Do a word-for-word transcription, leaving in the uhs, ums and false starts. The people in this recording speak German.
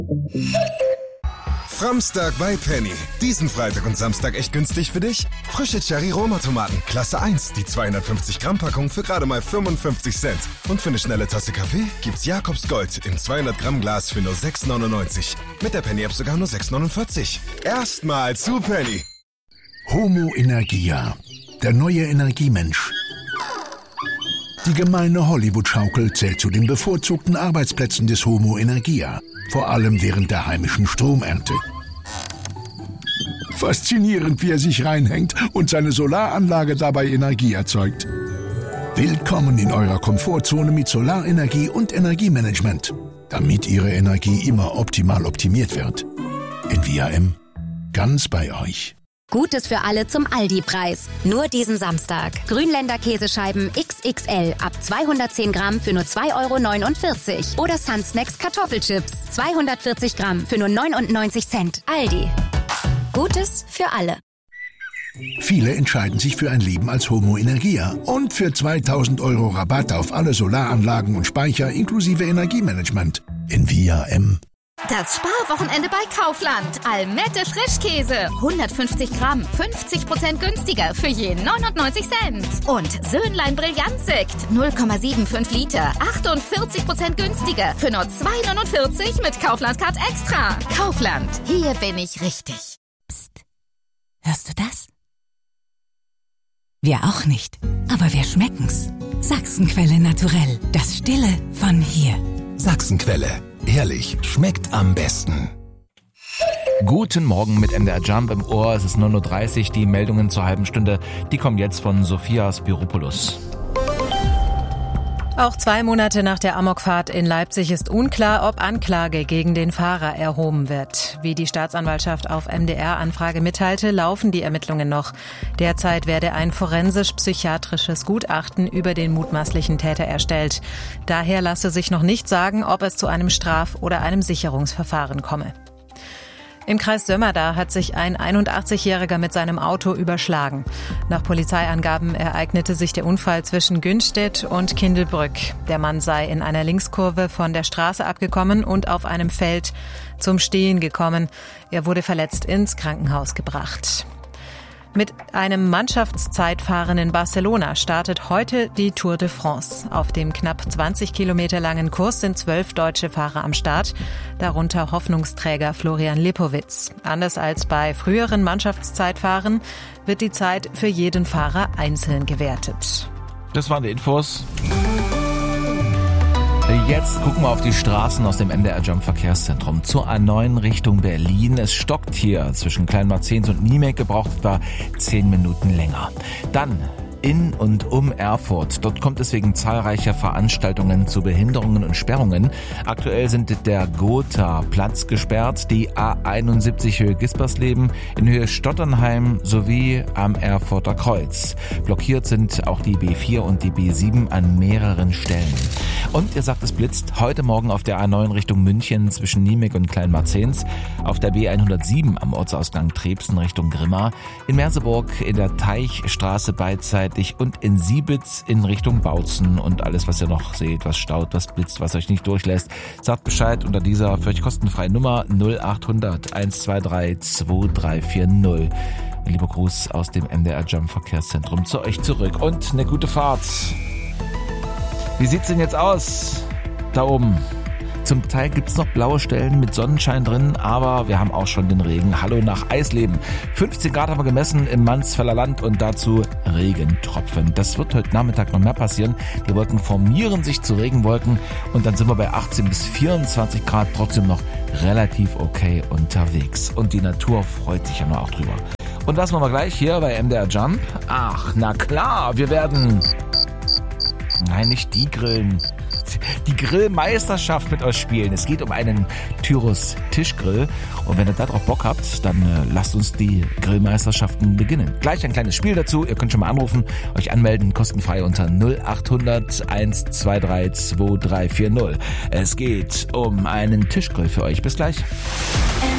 Framstag bei Penny. Diesen Freitag und Samstag echt günstig für dich? Frische Cherry-Roma-Tomaten, Klasse eins, die zweihundertfünfzig Gramm Packung für gerade mal fünfundfünfzig Cent. Und für eine schnelle Tasse Kaffee gibt's Jakobs Gold im zweihundert Gramm Glas für nur sechs neunundneunzig. Mit der Penny-App sogar nur sechs neunundvierzig. Erstmal zu Penny. Homo Energia, der neue Energiemensch. Die gemeine Hollywood-Schaukel zählt zu den bevorzugten Arbeitsplätzen des Homo Energia, vor allem während der heimischen Stromernte. Faszinierend, wie er sich reinhängt und seine Solaranlage dabei Energie erzeugt. Willkommen in eurer Komfortzone mit Solarenergie und Energiemanagement, damit Ihre Energie immer optimal optimiert wird. In V R M, ganz bei euch. Gutes für alle zum Aldi-Preis. Nur diesen Samstag. Grünländer Käsescheiben X X L ab zweihundertzehn Gramm für nur zwei Euro neunundvierzig. Oder Sun Snacks Kartoffelchips zweihundertvierzig Gramm für nur neunundneunzig Cent. Aldi. Gutes für alle. Viele entscheiden sich für ein Leben als Homo Energia und für zweitausend Euro Rabatt auf alle Solaranlagen und Speicher inklusive Energiemanagement. In V R M. Das Sparwochenende bei Kaufland. Almette Frischkäse. hundertfünfzig Gramm. fünfzig Prozent günstiger für je neunundneunzig Cent. Und Söhnlein Brillantsekt. null Komma fünfundsiebzig Liter. achtundvierzig Prozent günstiger für nur zwei neunundvierzig mit Kaufland-Card Extra. Kaufland. Hier bin ich richtig. Psst. Hörst du das? Wir auch nicht. Aber wir schmecken's. Sachsenquelle naturell. Das Stille von hier. Sachsenquelle. Ehrlich, schmeckt am besten. Guten Morgen mit M D R Jump im Ohr. Es ist neun Uhr dreißig. Die Meldungen zur halben Stunde, die kommen jetzt von Sophia Spiropoulos. Auch zwei Monate nach der Amokfahrt in Leipzig ist unklar, ob Anklage gegen den Fahrer erhoben wird. Wie die Staatsanwaltschaft auf M D R-Anfrage mitteilte, laufen die Ermittlungen noch. Derzeit werde ein forensisch-psychiatrisches Gutachten über den mutmaßlichen Täter erstellt. Daher lasse sich noch nicht sagen, ob es zu einem Straf- oder einem Sicherungsverfahren komme. Im Kreis Sömmerda hat sich ein einundachtzigjähriger mit seinem Auto überschlagen. Nach Polizeiangaben ereignete sich der Unfall zwischen Günstedt und Kindelbrück. Der Mann sei in einer Linkskurve von der Straße abgekommen und auf einem Feld zum Stehen gekommen. Er wurde verletzt ins Krankenhaus gebracht. Mit einem Mannschaftszeitfahren in Barcelona startet heute die Tour de France. Auf dem knapp zwanzig Kilometer langen Kurs sind zwölf deutsche Fahrer am Start, darunter Hoffnungsträger Florian Lipowitz. Anders als bei früheren Mannschaftszeitfahren wird die Zeit für jeden Fahrer einzeln gewertet. Das waren die Infos. Jetzt gucken wir auf die Straßen aus dem M D R Jump Verkehrszentrum zur A neun Richtung Berlin. Es stockt hier zwischen Kleinmarzens und Niemek, gebraucht etwa zehn Minuten länger. Dann in und um Erfurt. Dort kommt es wegen zahlreicher Veranstaltungen zu Behinderungen und Sperrungen. Aktuell sind der Gotha-Platz gesperrt, die A einundsiebzig Höhe Gispersleben in Höhe Stotternheim sowie am Erfurter Kreuz. Blockiert sind auch die B vier und die B sieben an mehreren Stellen. Und ihr sagt, es blitzt heute Morgen auf der A neun Richtung München zwischen Niemek und Kleinmarzens, auf der B hundertsieben am Ortsausgang Trebsen Richtung Grimma, in Merseburg in der Teichstraße beidseitig und in Siebitz in Richtung Bautzen. Und alles, was ihr noch seht, was staut, was blitzt, was euch nicht durchlässt, sagt Bescheid unter dieser für euch kostenfreien Nummer null acht hundert eins zwei drei zwei drei vier null. Lieber Gruß aus dem M D R Jump Verkehrszentrum zu euch zurück und eine gute Fahrt. Wie sieht's denn jetzt aus da oben? Zum Teil gibt's noch blaue Stellen mit Sonnenschein drin, aber wir haben auch schon den Regen. Hallo nach Eisleben. fünfzehn Grad haben wir gemessen im Mansfelder Land und dazu Regentropfen. Das wird heute Nachmittag noch mehr passieren. Die Wolken formieren sich zu Regenwolken und dann sind wir bei achtzehn bis vierundzwanzig Grad trotzdem noch relativ okay unterwegs. Und die Natur freut sich ja nur auch drüber. Und was machen wir gleich hier bei M D R Jump? Ach, na klar, wir werden... Nein, nicht die grillen. Die Grillmeisterschaft mit euch spielen. Es geht um einen Tyrus Tischgrill. Und wenn ihr da drauf Bock habt, dann äh, lasst uns die Grillmeisterschaften beginnen. Gleich ein kleines Spiel dazu. Ihr könnt schon mal anrufen, euch anmelden, kostenfrei unter null acht hundert eins zwei drei zwei drei vier null. Es geht um einen Tischgrill für euch. Bis gleich.